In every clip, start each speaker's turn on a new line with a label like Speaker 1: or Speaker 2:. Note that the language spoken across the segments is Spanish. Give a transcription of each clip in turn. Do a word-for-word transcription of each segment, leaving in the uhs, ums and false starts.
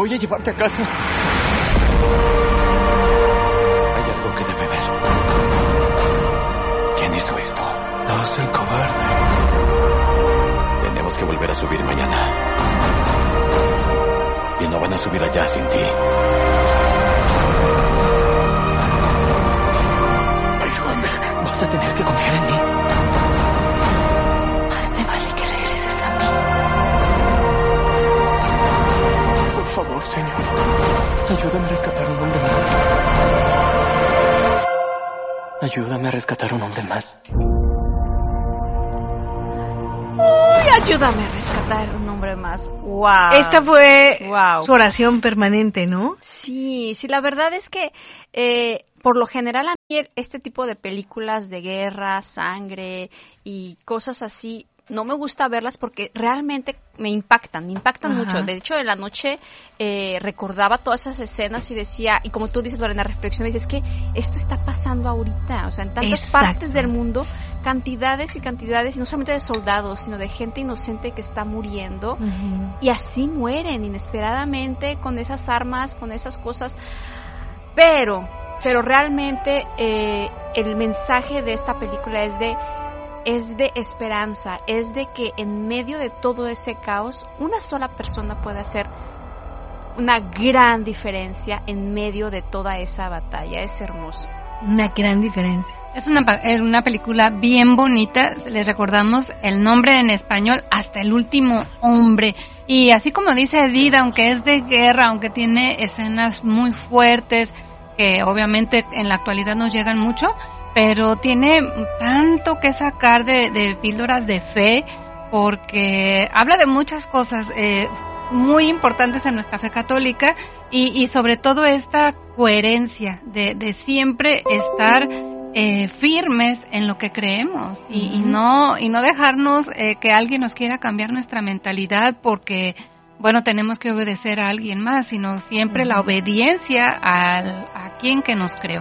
Speaker 1: Voy a llevarte a casa. Hay algo que debe ver. ¿Quién hizo esto?
Speaker 2: Das el cobarde.
Speaker 1: Tenemos que volver a subir mañana. Y no van a subir allá sin ti. Ayúdame. Vas a tener que confiar en mí.
Speaker 3: Me vale que regreses a mí.
Speaker 1: Por favor, señor. Ayúdame a rescatar un hombre más. Ayúdame a rescatar un hombre más.
Speaker 4: Uy, ayúdame a rescatar un hombre más. Wow.
Speaker 5: Esta fue
Speaker 4: wow.
Speaker 5: su oración permanente, ¿no?
Speaker 4: Sí, sí, la verdad es que eh, por lo general a mí este tipo de películas de guerra, sangre y cosas así, no me gusta verlas porque realmente me impactan, me impactan
Speaker 5: Ajá.
Speaker 4: mucho. De hecho, en la noche eh, recordaba todas esas escenas y decía, y como tú dices, Lorena, reflexión, dices que esto está pasando ahorita, o sea, en tantas
Speaker 5: Exacto.
Speaker 4: partes del mundo, cantidades y cantidades, y no solamente de soldados, sino de gente inocente que está muriendo,
Speaker 5: Uh-huh.
Speaker 4: y así mueren inesperadamente con esas armas, con esas cosas, pero, pero realmente eh, el mensaje de esta película es de es de esperanza, es de que en medio de todo ese caos, una sola persona puede hacer una gran diferencia en medio de toda esa batalla. Es hermoso.
Speaker 5: Una gran diferencia.
Speaker 6: Es una, es una película bien bonita, les recordamos el nombre en español, Hasta el último hombre. Y así como dice Edith, aunque es de guerra, aunque tiene escenas muy fuertes, que obviamente en la actualidad nos llegan mucho, pero tiene tanto que sacar de, de píldoras de fe, porque habla de muchas cosas eh, muy importantes en nuestra fe católica y, y sobre todo esta coherencia de, de siempre estar eh, firmes en lo que creemos y, y no y no dejarnos eh, que alguien nos quiera cambiar nuestra mentalidad porque bueno tenemos que obedecer a alguien más, sino siempre uh-huh. la obediencia al, a quien que nos creó.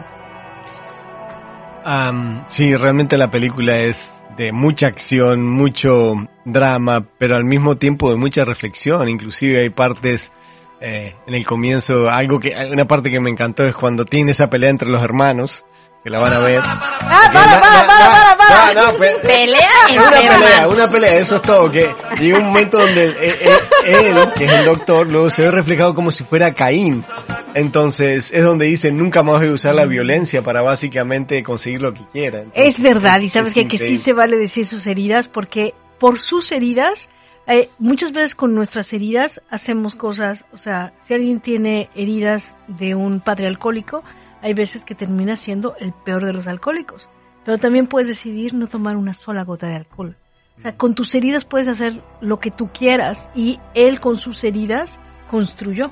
Speaker 2: Um, sí, realmente la película es de mucha acción, mucho drama, pero al mismo tiempo de mucha reflexión. Inclusive hay partes eh, en el comienzo, algo que una parte que me encantó es cuando tiene esa pelea entre los hermanos, que la van a ver.
Speaker 4: Ah, para, para, para, para, para.
Speaker 2: No, no, pe-
Speaker 4: pelea
Speaker 2: es una pelea, una pelea, eso es todo. Que llega un momento donde él, él, él, que es el doctor, luego se ve reflejado como si fuera Caín. Entonces es donde dice nunca más voy a usar la violencia para básicamente conseguir lo que quiera. Entonces,
Speaker 5: es verdad, y sabes que, que sí
Speaker 2: increíble.
Speaker 5: se vale decir sus heridas, porque por sus heridas, eh, muchas veces con nuestras heridas hacemos cosas, o sea, si alguien tiene heridas de un padre alcohólico, hay veces que termina siendo el peor de los alcohólicos, pero también puedes decidir no tomar una sola gota de alcohol. O sea, con tus heridas puedes hacer lo que tú quieras, y él con sus heridas construyó.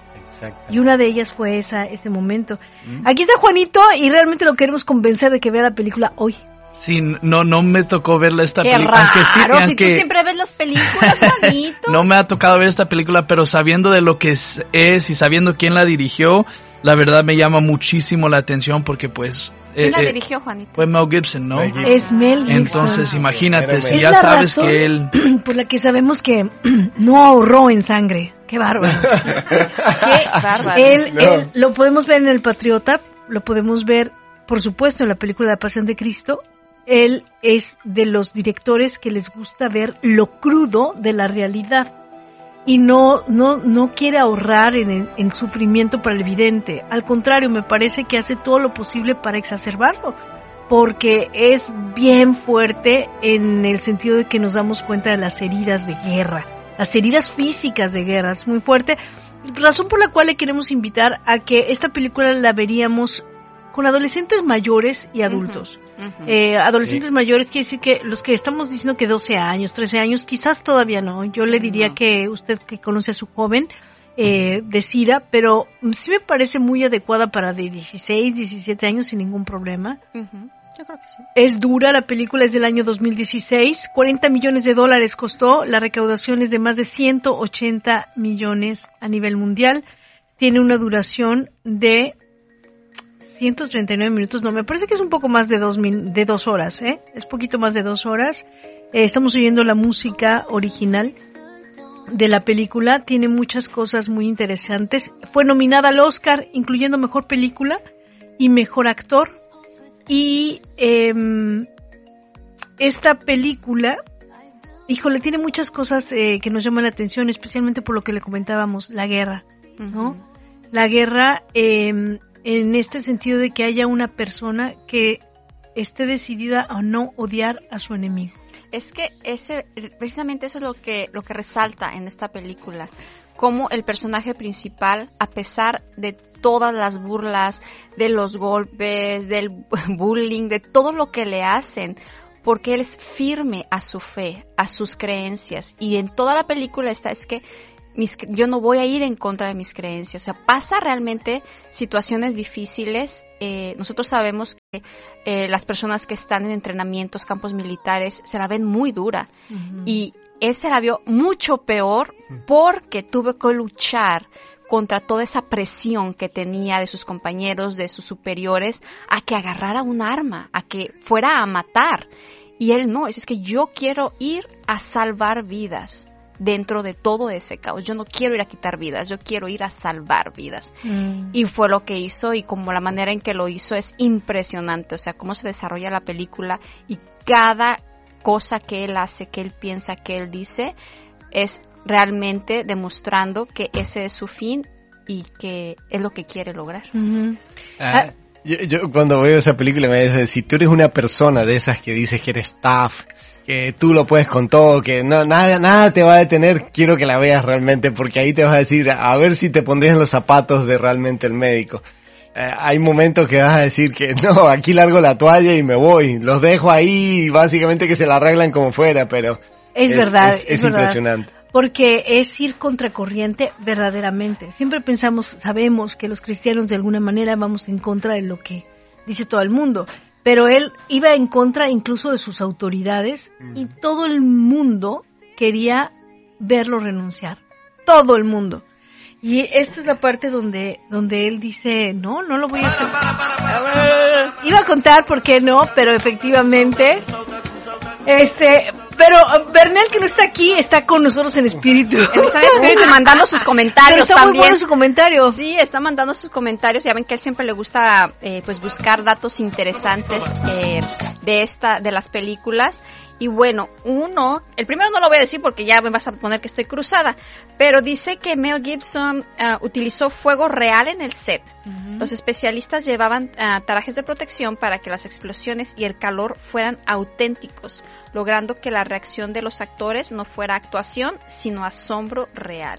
Speaker 5: Y una de ellas fue esa ese momento. ¿Mm? Aquí está Juanito y realmente lo queremos convencer de que vea la película hoy.
Speaker 7: Sí, no no me tocó verla esta
Speaker 4: Qué
Speaker 7: película.
Speaker 4: Raro,
Speaker 7: aunque sí,
Speaker 4: si
Speaker 7: aunque
Speaker 4: tú siempre ves las películas, Juanito.
Speaker 7: No me ha tocado ver esta película, pero sabiendo de lo que es, es y sabiendo quién la dirigió, la verdad me llama muchísimo la atención porque pues...
Speaker 4: ¿Quién
Speaker 7: eh,
Speaker 4: la
Speaker 7: eh,
Speaker 4: dirigió, Juanito?
Speaker 7: Fue Mel Gibson, ¿no?
Speaker 2: Mel Gibson.
Speaker 5: Es Mel Gibson.
Speaker 7: Entonces, imagínate, si
Speaker 5: es
Speaker 7: ya
Speaker 5: la
Speaker 7: sabes
Speaker 5: razón
Speaker 7: que él...
Speaker 5: por la que sabemos que no ahorró en sangre. ¡Qué bárbaro!
Speaker 4: ¡Qué bárbaro!
Speaker 5: Él,
Speaker 2: No.
Speaker 5: él, lo podemos ver en El Patriota, lo podemos ver, por supuesto, en la película La Pasión de Cristo. Él es de los directores que les gusta ver lo crudo de la realidad y no no no quiere ahorrar en el en sufrimiento para el vidente. Al contrario, me parece que hace todo lo posible para exacerbarlo, porque es bien fuerte en el sentido de que nos damos cuenta de las heridas de guerra, las heridas físicas de guerra, es muy fuerte, razón por la cual le queremos invitar a que esta película la veríamos con adolescentes mayores y adultos. Uh-huh, uh-huh. Eh, adolescentes sí. mayores quiere decir que los que estamos diciendo que doce años, trece años, quizás todavía no. Yo le diría uh-huh. que usted que conoce a su joven eh, decida, pero sí me parece muy adecuada para de dieciséis, diecisiete años sin ningún problema.
Speaker 4: Uh-huh. Yo creo que sí.
Speaker 5: Es dura, la película es del año dos mil dieciséis, cuarenta millones de dólares costó, la recaudación es de más de ciento ochenta millones a nivel mundial, tiene una duración de ciento treinta y nueve minutos, no, me parece que es un poco más de dos, min, de dos horas, ¿eh? Es poquito más de dos horas. Eh, estamos oyendo la música original de la película, tiene muchas cosas muy interesantes. Fue nominada al Oscar, incluyendo Mejor Película y Mejor Actor. Y eh, esta película, híjole, tiene muchas cosas eh, que nos llaman la atención, especialmente por lo que le comentábamos, la guerra, ¿no? Uh-huh. La guerra eh, en este sentido de que haya una persona que esté decidida a no odiar a su enemigo.
Speaker 4: Es que ese, precisamente eso es lo que, lo que resalta en esta película, cómo el personaje principal, a pesar de todas las burlas, de los golpes, del bullying, de todo lo que le hacen, porque él es firme a su fe, a sus creencias, y en toda la película está, es que mis, yo no voy a ir en contra de mis creencias, o sea, pasa realmente situaciones difíciles. Eh, nosotros sabemos que eh, las personas que están en entrenamientos, campos militares, se la ven muy dura, uh-huh. y él se la vio mucho peor porque tuvo que luchar contra toda esa presión que tenía de sus compañeros, de sus superiores, a que agarrara un arma, a que fuera a matar. Y él no, es, es que yo quiero ir a salvar vidas dentro de todo ese caos. Yo no quiero ir a quitar vidas, yo quiero ir a salvar vidas. Mm. Y fue lo que hizo, y como la manera en que lo hizo es impresionante. O sea, cómo se desarrolla la película y cada cosa que él hace, que él piensa, que él dice, es realmente demostrando que ese es su fin y que es lo que quiere lograr.
Speaker 5: Uh-huh.
Speaker 2: Ah, ah. Yo, yo cuando veo esa película me dice, si tú eres una persona de esas que dices que eres tough, que tú lo puedes con todo, que no nada nada te va a detener, quiero que la veas realmente, porque ahí te vas a decir, a ver si te pondrías en los zapatos de realmente el médico. Eh, hay momentos que vas a decir que no, aquí largo la toalla y me voy, los dejo ahí y básicamente que se la arreglan como fuera, pero
Speaker 5: es, es verdad,
Speaker 2: es, es,
Speaker 5: es
Speaker 2: es
Speaker 5: verdad.
Speaker 2: impresionante.
Speaker 5: Porque es ir contracorriente verdaderamente. Siempre pensamos, sabemos que los cristianos de alguna manera vamos en contra de lo que dice todo el mundo, pero él iba en contra incluso de sus autoridades, mm. y todo el mundo quería verlo renunciar. Todo el mundo. Y esta es la parte donde donde él dice, no, no lo voy a hacer. Iba a contar por qué no, pero efectivamente, este... Pero Bernel, que no está aquí, está con nosotros en espíritu.
Speaker 4: Él está en espíritu mandando sus comentarios.
Speaker 5: Pero está
Speaker 4: también.
Speaker 5: Muy bueno su comentario.
Speaker 4: Sí, está mandando sus comentarios. Ya ven que a él siempre le gusta eh, pues buscar datos interesantes eh, de esta de las películas. Y bueno, uno, el primero no lo voy a decir porque ya me vas a poner que estoy cruzada, pero dice que Mel Gibson uh, utilizó fuego real en el set. Uh-huh. Los especialistas llevaban uh, trajes de protección para que las explosiones y el calor fueran auténticos, logrando que la reacción de los actores no fuera actuación, sino asombro real.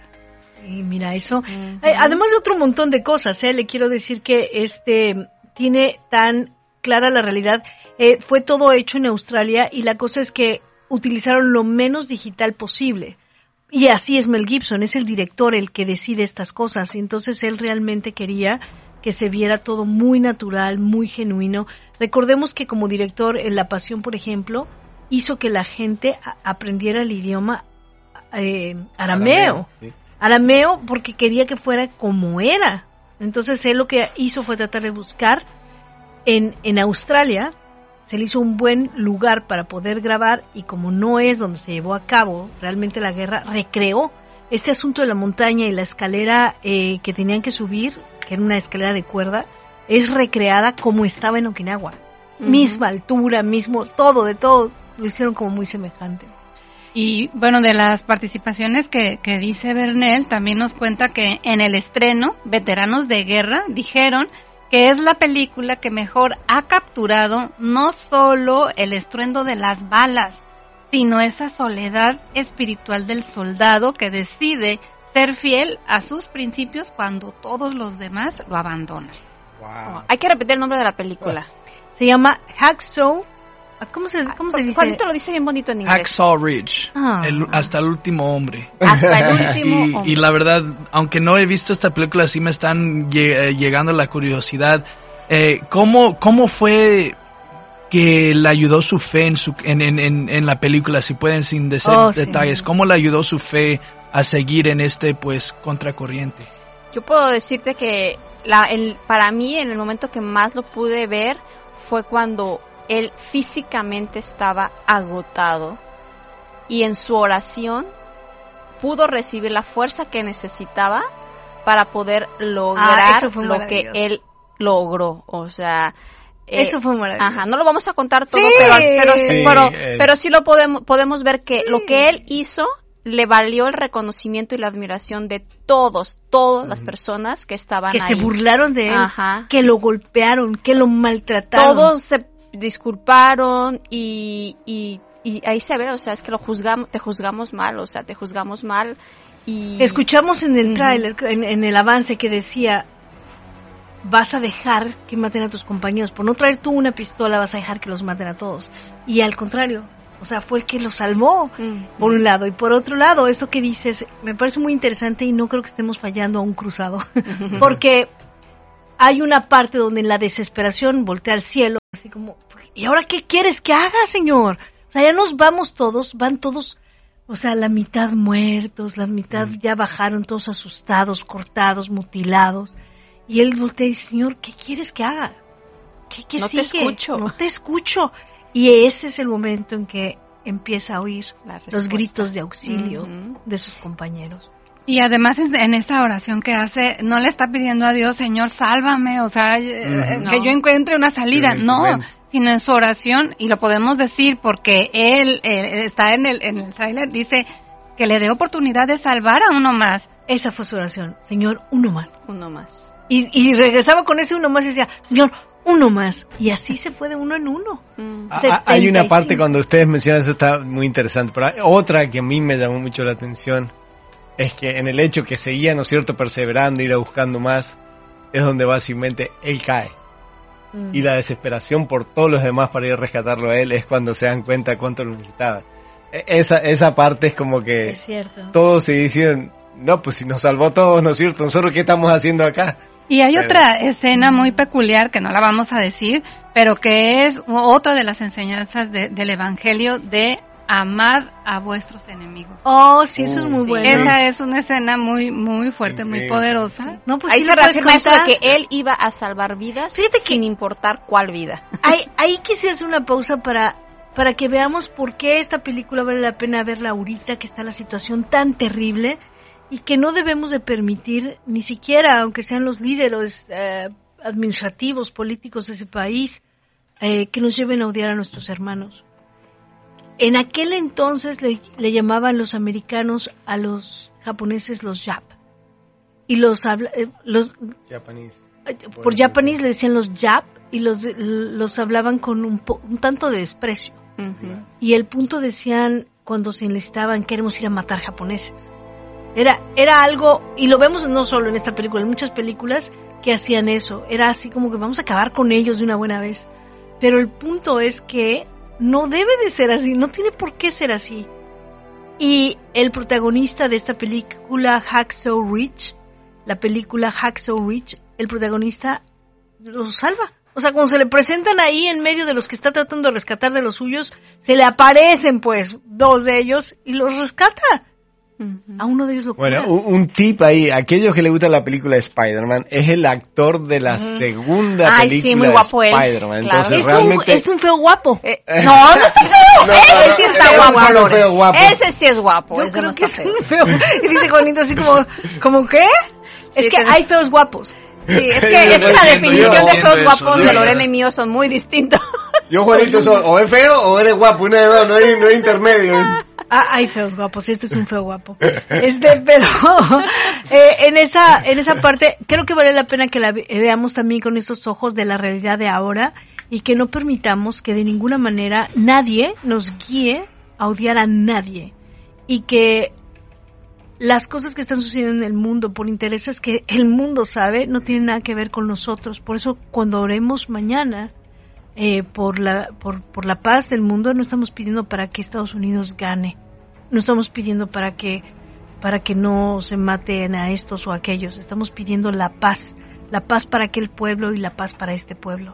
Speaker 5: Y mira eso.
Speaker 4: Uh-huh.
Speaker 5: Eh, además de otro montón de cosas, eh, le quiero decir que este tiene tan clara la realidad. Eh, fue todo hecho en Australia y la cosa es que utilizaron lo menos digital posible. Y así es Mel Gibson, es el director el que decide estas cosas. Y entonces él realmente quería que se viera todo muy natural, muy genuino. Recordemos que como director en La Pasión, por ejemplo, hizo que la gente a- aprendiera el idioma eh, arameo. Arameo, sí. Arameo porque quería que fuera como era. Entonces él lo que hizo fue tratar de buscar en, en Australia. Se le hizo un buen lugar para poder grabar y como no es donde se llevó a cabo realmente la guerra, recreó este asunto de la montaña y la escalera eh, que tenían que subir, que era una escalera de cuerda, es recreada como estaba en Okinawa. Uh-huh. Misma altura, mismo todo, de todo, lo hicieron como muy semejante.
Speaker 6: Y bueno, de las participaciones que, que dice Bernel, también nos cuenta que en el estreno, veteranos de guerra dijeron que es la película que mejor ha capturado no solo el estruendo de las balas, sino esa soledad espiritual del soldado que decide ser fiel a sus principios cuando todos los demás lo abandonan.
Speaker 4: Wow. Hay que repetir el nombre de la película.
Speaker 5: Se llama Hacksaw. ¿Cómo se, cómo se dice?
Speaker 4: Juanito lo dice bien bonito en inglés.
Speaker 7: Hacksaw Ridge,
Speaker 5: ah.
Speaker 7: el, hasta el último hombre.
Speaker 4: Hasta el último
Speaker 7: y,
Speaker 4: hombre.
Speaker 7: Y la verdad, aunque no he visto esta película, sí me están lle- llegando la curiosidad. Eh, ¿cómo, ¿Cómo fue que le ayudó su fe en, su, en, en, en, en la película? Si pueden sin decir
Speaker 5: oh,
Speaker 7: detalles.
Speaker 5: Sí.
Speaker 7: ¿Cómo le ayudó su fe a seguir en este pues contracorriente?
Speaker 4: Yo puedo decirte que la, el, para mí, en el momento que más lo pude ver, fue cuando él físicamente estaba agotado y en su oración pudo recibir la fuerza que necesitaba para poder lograr
Speaker 5: Ah, eso fue
Speaker 4: lo que
Speaker 5: maravilloso.
Speaker 4: él logró. O sea, eh,
Speaker 5: Eso fue maravilloso.
Speaker 4: Ajá, no lo vamos a contar todo,
Speaker 5: Sí.
Speaker 4: pero, pero,
Speaker 2: Sí,
Speaker 4: pero,
Speaker 2: eh.
Speaker 4: pero sí lo podemos, podemos ver que
Speaker 5: Sí.
Speaker 4: lo que él hizo le valió el reconocimiento y la admiración de todos, todas las personas que estaban
Speaker 5: Que
Speaker 4: ahí.
Speaker 5: se burlaron de él,
Speaker 4: Ajá.
Speaker 5: que lo golpearon, que lo maltrataron.
Speaker 4: Todos se disculparon y, y, y ahí se ve, o sea, es que lo juzgamos, te juzgamos mal, o sea, te juzgamos mal y...
Speaker 5: Escuchamos en el
Speaker 4: Ujú.
Speaker 5: tráiler, en, en el avance que decía, vas a dejar que maten a tus compañeros, por no traer tú una pistola vas a dejar que los maten a todos. Y al contrario, o sea, fue el que los salvó,
Speaker 4: Mm.
Speaker 5: por un lado. Y por otro lado, esto que dices, me parece muy interesante y no creo que estemos fallando a un cruzado. Porque hay una parte donde en la desesperación voltea al cielo, así como, ¿y ahora qué quieres que haga, señor? O sea, ya nos vamos todos, van todos, o sea, la mitad muertos, la mitad ya bajaron todos asustados, cortados, mutilados. Y él voltea y dice, Señor, ¿qué quieres que haga? ¿Qué, qué
Speaker 4: No te
Speaker 5: sigue?
Speaker 4: escucho.
Speaker 5: No te escucho. Y ese es el momento en que empieza a oír
Speaker 4: La
Speaker 5: los
Speaker 4: respuesta.
Speaker 5: gritos de auxilio
Speaker 4: Ujú.
Speaker 5: de sus compañeros.
Speaker 6: Y además en en esta oración que hace, no le está pidiendo a Dios, Señor, sálvame, o sea, eh,
Speaker 2: Ujú.
Speaker 6: que
Speaker 4: No.
Speaker 6: yo encuentre una salida.
Speaker 2: Sí,
Speaker 6: No,
Speaker 2: ven.
Speaker 6: sino en su oración, y lo podemos decir porque él eh, está en el, en el tráiler, dice que le dé oportunidad de salvar a uno más.
Speaker 5: Esa fue su oración. Señor, uno más.
Speaker 4: Uno más.
Speaker 5: Y, y regresaba con ese uno más y decía, Señor, uno más. Y así se fue de uno en uno.
Speaker 4: Mm.
Speaker 2: Ah, ah, hay una
Speaker 5: setenta y
Speaker 2: parte
Speaker 5: cinco.
Speaker 2: cuando ustedes mencionan eso, está muy interesante, pero hay otra que a mí me llamó mucho la atención, es que en el hecho que seguía, ¿no es cierto?, perseverando, ir a buscando más, es donde básicamente él cae.
Speaker 5: Mm.
Speaker 2: Y la desesperación por todos los demás para ir a rescatarlo a él es cuando se dan cuenta cuánto lo necesitaban. E- Esa, esa parte es como que
Speaker 5: Es cierto.
Speaker 2: todos se dicen, no, pues si nos salvó a todos, ¿no es cierto? ¿Nosotros qué estamos haciendo acá?
Speaker 6: Y hay
Speaker 2: Pero-
Speaker 6: otra escena muy peculiar que no la vamos a decir, pero que es otra de las enseñanzas de- del Evangelio de amad a vuestros enemigos.
Speaker 5: Oh, sí, eso es
Speaker 2: Uh,
Speaker 5: muy
Speaker 2: sí.
Speaker 5: bueno.
Speaker 6: Esa es una escena muy muy fuerte, muy
Speaker 2: Increíble.
Speaker 6: poderosa.
Speaker 5: No, pues
Speaker 4: Ahí
Speaker 5: sí
Speaker 4: se
Speaker 5: lo puedes
Speaker 4: reafirma eso de
Speaker 5: contar.
Speaker 4: que él iba a salvar vidas
Speaker 5: Fíjate que-
Speaker 4: sin importar cuál vida.
Speaker 5: Ahí, ahí quisiera hacer una pausa para, para que veamos por qué esta película vale la pena verla ahorita, que está la situación tan terrible y que no debemos de permitir, ni siquiera, aunque sean los líderes eh, administrativos, políticos de ese país, eh, que nos lleven a odiar a nuestros hermanos. En aquel entonces le, le llamaban los americanos a los japoneses los Jap. Y los, habla, eh, los
Speaker 2: Japanese.
Speaker 5: por japonés le decían los Jap y los, los hablaban con un, po- un tanto de desprecio.
Speaker 4: Ujú.
Speaker 5: Y el punto decían cuando se enlistaban, queremos ir a matar japoneses. Era, era algo, y lo vemos no solo en esta película, en muchas películas que hacían eso. Era así como que vamos a acabar con ellos de una buena vez. Pero el punto es que no debe de ser así, no tiene por qué ser así. Y el protagonista de esta película, Hacksaw Ridge, la película Hacksaw Ridge, el protagonista los salva. O sea, cuando se le presentan ahí en medio de los que está tratando de rescatar de los suyos, se le aparecen pues dos de ellos y los rescata.
Speaker 4: Ujú.
Speaker 5: A uno de ellos lo cura.
Speaker 2: Bueno, un, un tip ahí, aquellos que le gusta la película de Spider-Man, es el actor de la
Speaker 5: Ujú.
Speaker 2: segunda
Speaker 4: Ay,
Speaker 2: película
Speaker 4: sí, muy guapo
Speaker 2: de
Speaker 4: él.
Speaker 2: Spider-Man.
Speaker 4: Claro.
Speaker 2: Entonces
Speaker 5: es, un,
Speaker 2: realmente...
Speaker 5: es un feo guapo.
Speaker 4: Eh, no, no está feo.
Speaker 2: No,
Speaker 4: Ese
Speaker 2: no,
Speaker 4: sí
Speaker 2: no,
Speaker 4: está
Speaker 2: es
Speaker 4: guapo.
Speaker 2: un
Speaker 4: Lore.
Speaker 2: feo guapo.
Speaker 4: Ese sí es guapo.
Speaker 5: Yo
Speaker 4: ese
Speaker 5: creo
Speaker 4: no
Speaker 5: que
Speaker 4: está
Speaker 5: es
Speaker 4: feo.
Speaker 5: un feo. Y dice Juanito así como, ¿como qué? Es
Speaker 4: Sí,
Speaker 5: que
Speaker 4: te-
Speaker 5: hay feos guapos.
Speaker 4: Sí, es que,
Speaker 2: Yo
Speaker 4: es que
Speaker 2: no
Speaker 4: la
Speaker 2: entiendo,
Speaker 4: definición
Speaker 2: yo
Speaker 4: de
Speaker 7: entiendo
Speaker 4: feos
Speaker 7: eso,
Speaker 4: guapos
Speaker 7: yo
Speaker 4: de
Speaker 7: no.
Speaker 4: Lorena y mío son muy distintos.
Speaker 2: Yo, Juanito, soy, o es feo o eres guapo, una de dos, no hay, no hay intermedio.
Speaker 5: Ah, hay feos guapos, este es un feo guapo. Este, pero eh, en esa en esa parte creo que vale la pena que la ve- veamos también con estos ojos de la realidad de ahora y que no permitamos que de ninguna manera nadie nos guíe a odiar a nadie y que las cosas que están sucediendo en el mundo por intereses que el mundo sabe no tienen nada que ver con nosotros. Por eso cuando oremos mañana eh, por la por, por la paz del mundo no estamos pidiendo para que Estados Unidos gane, no estamos pidiendo para que para que no se maten a estos o aquellos, estamos pidiendo la paz, la paz para aquel pueblo y la paz para este pueblo.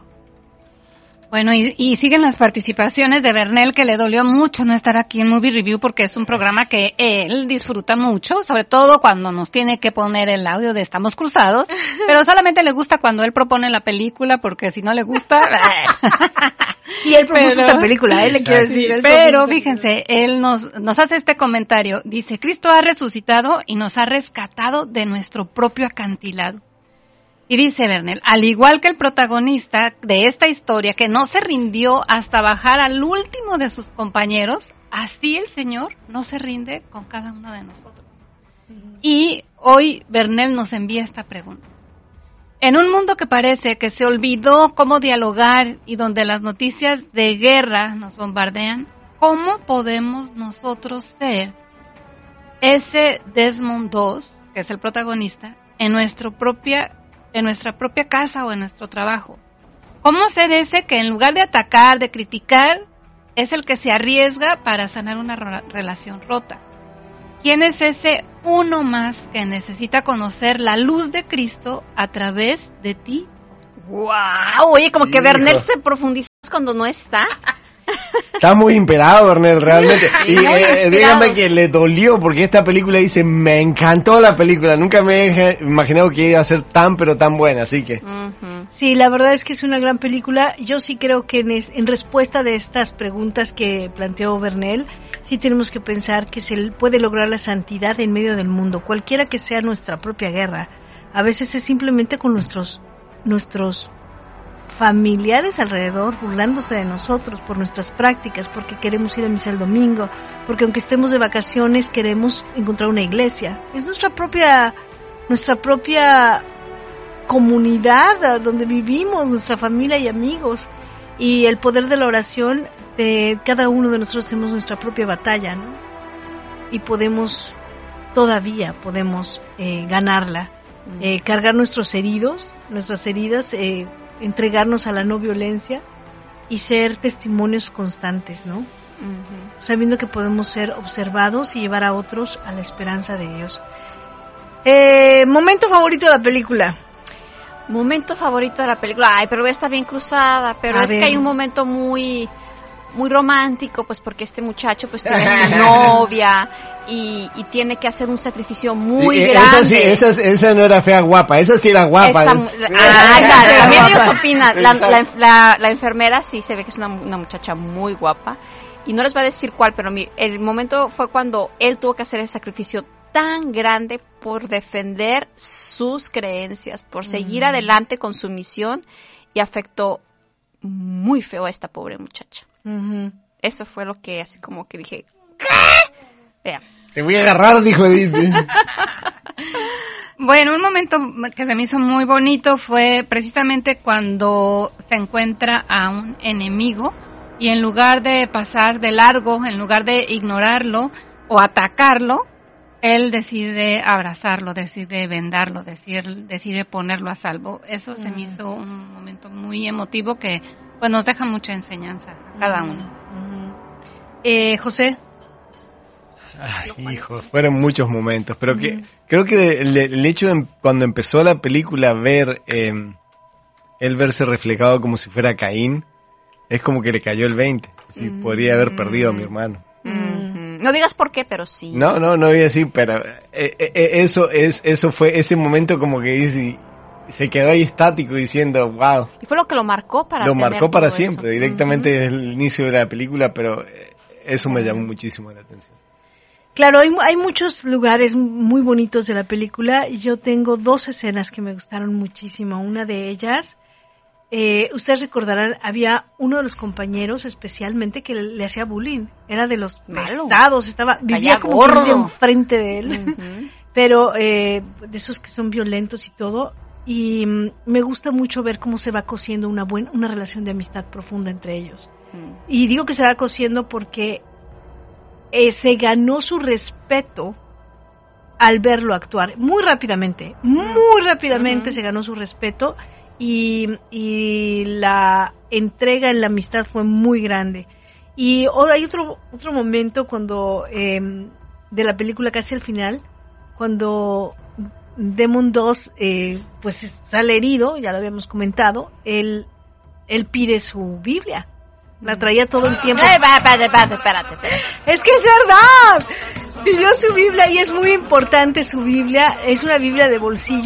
Speaker 6: Bueno, y, y siguen las participaciones de Bernel, que le dolió mucho no estar aquí en Movie Review porque es un programa que él disfruta mucho, sobre todo cuando nos tiene que poner el audio de Estamos Cruzados, pero solamente le gusta cuando él propone la película porque si no le gusta...
Speaker 5: Y él propuso
Speaker 6: Pero-
Speaker 5: esta película, él le quiero
Speaker 6: Sí,
Speaker 5: decir. él
Speaker 6: pero
Speaker 5: propuso-
Speaker 6: fíjense, él nos, nos hace este comentario. Dice, Cristo ha resucitado y nos ha rescatado de nuestro propio acantilado. Y dice Bernel, al igual que el protagonista de esta historia, que no se rindió hasta bajar al último de sus compañeros, así el Señor no se rinde con cada uno de nosotros. Y hoy Bernel nos envía esta pregunta. En un mundo que parece que se olvidó cómo dialogar y donde las noticias de guerra nos bombardean, ¿cómo podemos nosotros ser ese Desmond dos, que es el protagonista, en nuestro propia, en nuestra propia casa o en nuestro trabajo? ¿Cómo ser ese que en lugar de atacar, de criticar, es el que se arriesga para sanar una ro- relación rota? ¿Quién es ese uno más que necesita conocer la luz de Cristo a través de ti?
Speaker 4: ¡Wow! Oye, como que
Speaker 2: Hijo.
Speaker 4: Bernel se profundiza cuando no está.
Speaker 2: Está muy imperado, Bernel, realmente.
Speaker 4: Sí,
Speaker 2: Y
Speaker 4: muy
Speaker 2: eh,
Speaker 4: inspirado.
Speaker 2: dígame que le dolió porque esta película dice, me encantó la película, nunca me he imaginado que iba a ser tan pero tan buena, así que...
Speaker 4: Ujú.
Speaker 5: Sí, la verdad es que es una gran película. Yo sí creo que en, es- en respuesta de estas preguntas que planteó Bernel, sí tenemos que pensar que se puede lograr la santidad en medio del mundo, cualquiera que sea nuestra propia guerra. A veces es simplemente con nuestros nuestros familiares alrededor burlándose de nosotros por nuestras prácticas, porque queremos ir a misa el domingo, porque aunque estemos de vacaciones queremos encontrar una iglesia. Es nuestra propia nuestra propia comunidad a donde vivimos, nuestra familia y amigos, y el poder de la oración, de cada uno de nosotros tenemos nuestra propia batalla, ¿no? Y podemos, todavía podemos eh, ganarla, eh, cargar nuestros heridos, nuestras heridas, eh, entregarnos a la no violencia y ser testimonios constantes, ¿no?
Speaker 4: Ujú.
Speaker 5: Sabiendo que podemos ser observados y llevar a otros a la esperanza de Dios. Eh, momento favorito de la película.
Speaker 4: Momento favorito de la película. Ay, pero está bien cruzada. Pero
Speaker 5: A
Speaker 4: es
Speaker 5: ver.
Speaker 4: que hay un momento muy muy romántico, pues porque este muchacho pues tiene una novia y, y tiene que hacer un sacrificio muy
Speaker 2: Y, eh,
Speaker 4: grande.
Speaker 2: Esa, sí, esa, esa no era fea guapa, esa sí era guapa.
Speaker 4: Esta mu- ah, claro, también ellos
Speaker 2: Guapa.
Speaker 4: opinan. La, la,
Speaker 2: Exacto.
Speaker 4: la, la enfermera sí se ve que es una, una muchacha muy guapa. Y no les voy a decir cuál, pero mi, el momento fue cuando él tuvo que hacer el sacrificio tan grande por defender sus creencias, por seguir adelante con su misión, y afectó muy feo a esta pobre muchacha.
Speaker 5: Uh-huh.
Speaker 4: Eso fue lo que así como que dije, ¿qué? Vea.
Speaker 2: Te voy a agarrar, dijo Edith.
Speaker 6: Bueno, un momento que se me hizo muy bonito fue precisamente cuando se encuentra a un enemigo y en lugar de pasar de largo, en lugar de ignorarlo o atacarlo, él decide abrazarlo, decide vendarlo, decide, decide ponerlo a salvo. Eso se me hizo un momento muy emotivo que pues nos deja mucha enseñanza a cada uno.
Speaker 5: Eh, José.
Speaker 2: Ay, hijo, fueron muchos momentos, pero que creo que el, el hecho de cuando empezó la película ver eh, él verse reflejado como si fuera Caín, es como que le cayó el veinte. Así, podría haber perdido a mi hermano.
Speaker 4: Ujú. No digas por qué, pero sí.
Speaker 2: No, no, no voy a decir, pero eh, eh, eh, eso es, eso fue ese momento como que dice, se quedó ahí estático diciendo, wow,
Speaker 4: Y fue lo que lo marcó para
Speaker 2: lo
Speaker 4: tener
Speaker 2: marcó para
Speaker 4: todo
Speaker 2: siempre,
Speaker 4: eso.
Speaker 2: directamente
Speaker 4: Ujú.
Speaker 2: desde el inicio de la película, pero eh, eso me llamó muchísimo la atención.
Speaker 5: Claro, hay, hay muchos lugares muy bonitos de la película. Yo tengo dos escenas que me gustaron muchísimo. Una de ellas, eh, ustedes recordarán, había uno de los compañeros especialmente que le, le hacía bullying. Era de los
Speaker 4: Malo.
Speaker 5: pesados, estaba, vivía
Speaker 4: Caía
Speaker 5: como que
Speaker 4: gordo.
Speaker 5: enfrente de él.
Speaker 4: Ujú.
Speaker 5: Pero eh, de esos que son violentos y todo. Y mm, me gusta mucho ver cómo se va cosiendo una buena, una relación de amistad profunda entre ellos.
Speaker 4: Mm.
Speaker 5: Y digo que se va cosiendo porque eh, se ganó su respeto al verlo actuar muy rápidamente, muy rápidamente
Speaker 4: Ujú.
Speaker 5: se ganó su respeto y, y la entrega en la amistad fue muy grande. Y oh, hay otro otro momento cuando eh, de la película casi al final, cuando Demon dos eh, pues sale herido, ya lo habíamos comentado, él él pide su Biblia. La traía todo el tiempo.
Speaker 4: Ay, va, espérate, espérate, espérate, espérate.
Speaker 5: Es que es verdad. Pidió su Biblia y es muy importante su Biblia. Es una Biblia de bolsillo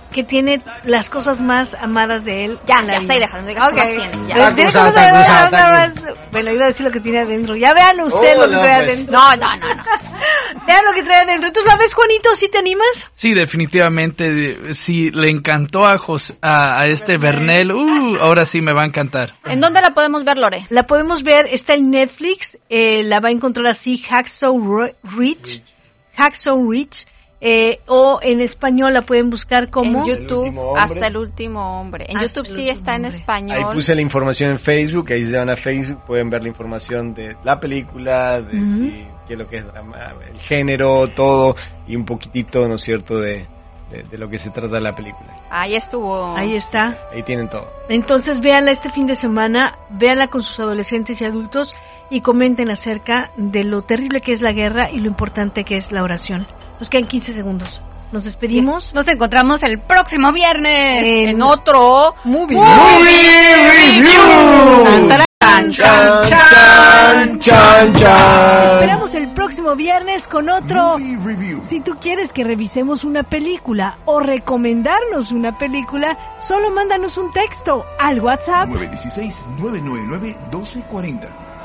Speaker 5: que tiene las cosas más amadas de él.
Speaker 4: Ya,
Speaker 5: en la
Speaker 4: ya
Speaker 5: vida.
Speaker 4: está, y déjalo, digas
Speaker 5: Ok.
Speaker 4: qué más tiene, ya.
Speaker 5: Pero tiene
Speaker 2: Está
Speaker 5: cosas
Speaker 2: acusada,
Speaker 5: amadas,
Speaker 2: está
Speaker 5: nada más. Bueno, iba a decir lo que tiene adentro. Ya vean ustedes
Speaker 2: Oh,
Speaker 5: lo que
Speaker 2: no,
Speaker 5: trae
Speaker 2: pues.
Speaker 5: adentro.
Speaker 4: No, no, no, no.
Speaker 5: Vean lo que trae adentro. ¿Tú sabes, Juanito, si te animas?
Speaker 7: Sí, definitivamente. Si le encantó a, Jos- a, a este Bernel, uh, ahora sí me va a encantar.
Speaker 4: ¿En dónde la podemos ver, Lore?
Speaker 5: La podemos ver, está en Netflix, eh, la va a encontrar así, Hacksaw Ri- Ridge, Hacksaw Ridge, eh, o en español la pueden buscar como...
Speaker 4: En
Speaker 2: El
Speaker 4: YouTube,
Speaker 2: último hombre.
Speaker 4: hasta el último hombre. En
Speaker 5: Hasta
Speaker 4: YouTube
Speaker 5: el
Speaker 4: sí
Speaker 5: último
Speaker 4: está en
Speaker 5: hombre.
Speaker 4: español.
Speaker 2: Ahí puse la información en Facebook, ahí se van a Facebook, pueden ver la información de la película, de
Speaker 5: Ujú.
Speaker 2: si- qué es lo que es drama, el género, todo, y un poquitito, ¿no es cierto?, de, de, de lo que se trata la película.
Speaker 4: Ahí estuvo.
Speaker 5: Ahí está.
Speaker 2: Ahí tienen todo.
Speaker 5: Entonces véanla este fin de semana, véanla con sus adolescentes y adultos y comenten acerca de lo terrible que es la guerra y lo importante que es la oración. Nos quedan quince segundos. Nos despedimos.
Speaker 6: Nos encontramos el próximo viernes.
Speaker 5: En-
Speaker 4: En otro
Speaker 5: Movie.
Speaker 2: Chan, chan, chan, chan.
Speaker 5: Esperamos el próximo viernes con otro. Si tú quieres que revisemos una película o recomendarnos una película, solo mándanos un texto al WhatsApp
Speaker 8: nueve uno seis, nueve nueve nueve, uno dos cuatro cero.